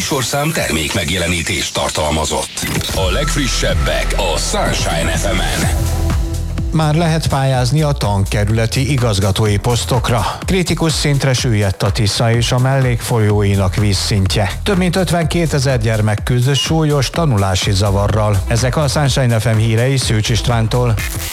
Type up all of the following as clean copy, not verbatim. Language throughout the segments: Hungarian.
műsorszám termék megjelenítést tartalmazott. A legfrissebbek a Sunshine FM-en. Már lehet pályázni a tankerületi igazgatói posztokra. Kritikus szintre süllyedt a Tisza és a mellékfolyóinak vízszintje. Több mint 52 000 gyermek küzd súlyos tanulási zavarral. Ezek a Sunshine FM hírei Szűcs Istvántól.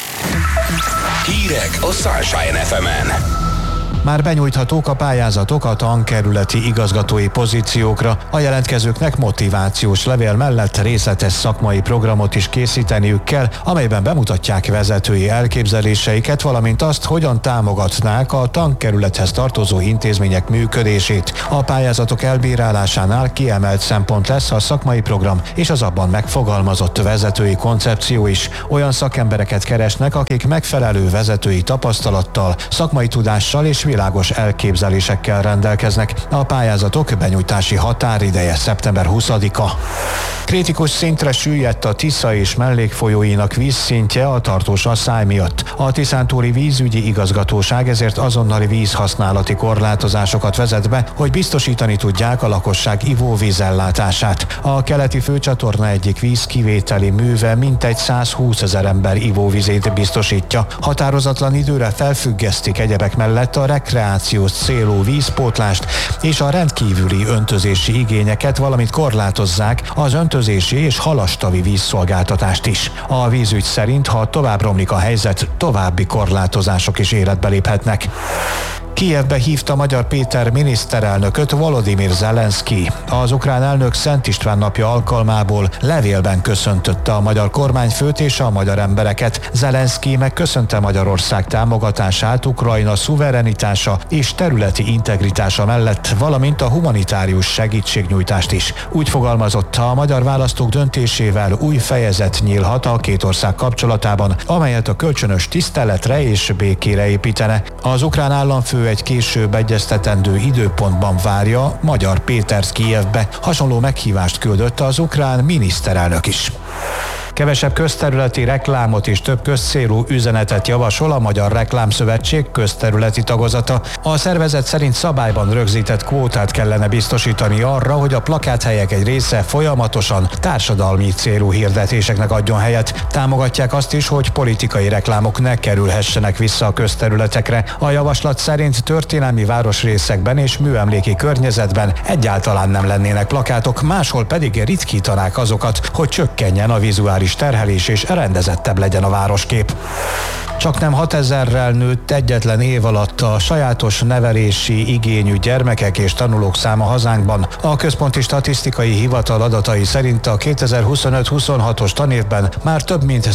Hírek a Sunshine FM-en. Már benyújthatók a pályázatok a tankerületi igazgatói pozíciókra. A jelentkezőknek motivációs levél mellett részletes szakmai programot is készíteniük kell, amelyben bemutatják vezetői elképzeléseiket, valamint azt, hogyan támogatnák a tankerülethez tartozó intézmények működését. A pályázatok elbírálásánál kiemelt szempont lesz a szakmai program és az abban megfogalmazott vezetői koncepció is. Olyan szakembereket keresnek, akik megfelelő vezetői tapasztalattal, szakmai tudással és világos elképzelésekkel rendelkeznek. A pályázatok benyújtási határideje szeptember 20-a. Kritikus szintre süllyedt a Tisza és mellékfolyóinak vízszintje a tartós asszály miatt. A Tiszántúli vízügyi igazgatóság ezért azonnali vízhasználati korlátozásokat vezet be, hogy biztosítani tudják a lakosság ivóvízellátását. A keleti főcsatorna egyik vízkivételi műve mintegy 120 000 ember ivóvizét biztosítja. Határozatlan időre felfüggesztik egyebek mellett a rekreációs célú vízpótlást és a rendkívüli öntözési igényeket, valamint korlátozzák az öntözési és halastavi vízszolgáltatást is. A vízügy szerint, ha tovább romlik a helyzet, további korlátozások is életbe léphetnek. Kijevbe hívta Magyar Péter miniszterelnököt Volodymyr Zelenszky. Az ukrán elnök Szent István napja alkalmából levélben köszöntötte a magyar kormányfőt és a magyar embereket. Zelenszky megköszönte Magyarország támogatását Ukrajna szuverenitása és területi integritása mellett, valamint a humanitárius segítségnyújtást is. Úgy fogalmazott, a magyar választók döntésével új fejezet nyílhat a két ország kapcsolatában, amelyet a kölcsönös tiszteletre és békére építene. Az ukrán államfő egy később egyeztetendő időpontban várja Magyar Pétert Kijevbe. Hasonló meghívást küldött az ukrán miniszterelnök is. Kevesebb közterületi reklámot és több közcélú üzenetet javasol a Magyar Reklámszövetség közterületi tagozata. A szervezet szerint szabályban rögzített kvótát kellene biztosítani arra, hogy a plakáthelyek egy része folyamatosan társadalmi célú hirdetéseknek adjon helyet. Támogatják azt is, hogy politikai reklámok ne kerülhessenek vissza a közterületekre. A javaslat szerint történelmi városrészekben és műemléki környezetben egyáltalán nem lennének plakátok, máshol pedig ritkítanák azokat, hogy csökkenjen a vizuális terhelés és rendezettebb legyen a városkép. Csaknem 6000-rel nőtt egyetlen év alatt a sajátos nevelési igényű gyermekek és tanulók száma hazánkban. A Központi Statisztikai Hivatal adatai szerint a 2025-26-os tanévben már több mint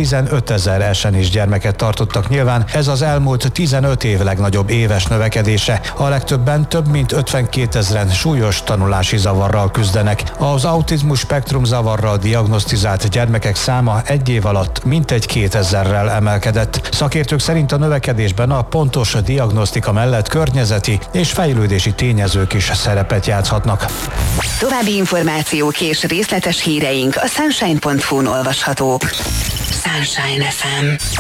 115 000 SNIS gyermeket tartottak nyilván. Ez az elmúlt 15 év legnagyobb éves növekedése. A legtöbben több mint 52 000-en súlyos tanulási zavarral küzdenek. Az autizmus spektrum zavarral diagnosztizált gyermekek száma egy év alatt mintegy 2000-rel emelkedett. Szakértők szerint a növekedésben a pontos diagnosztika mellett környezeti és fejlődési tényezők is szerepet játszhatnak. További információk és részletes híreink a sunshine.hu-n olvashatók. Sunshine FM.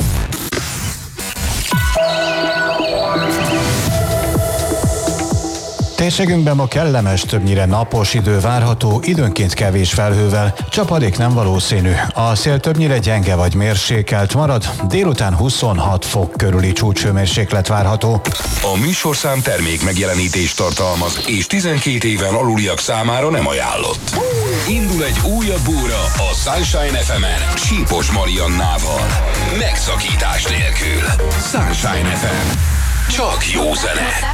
Térségünkben ma kellemes, többnyire napos idő várható, időnként kevés felhővel, csapadék nem valószínű. A szél többnyire gyenge vagy mérsékelt marad, délután 26 fok körüli csúcshőmérséklet várható. A műsorszám termék megjelenítést tartalmaz, és 12 éven aluliak számára nem ajánlott. Indul egy újabb óra a Sunshine FM-en Sípos Mariannával. Megszakítás nélkül. Sunshine FM. Csak jó zene.